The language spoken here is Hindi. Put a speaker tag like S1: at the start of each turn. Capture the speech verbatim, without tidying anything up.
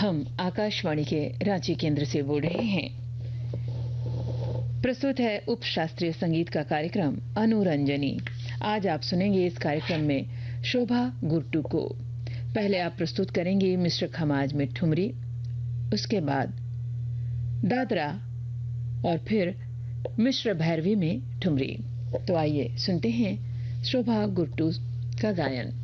S1: हम आकाशवाणी के रांची केंद्र से बोल रहे हैं। प्रस्तुत है उप शास्त्रीय संगीत का कार्यक्रम अनुरंजनी। आज आप सुनेंगे इस कार्यक्रम में शोभा गुर्टू को। पहले आप प्रस्तुत करेंगे मिश्र खमाज में ठुमरी, उसके बाद दादरा और फिर मिश्र भैरवी में ठुमरी। तो आइए सुनते हैं शोभा गुर्टू का गायन।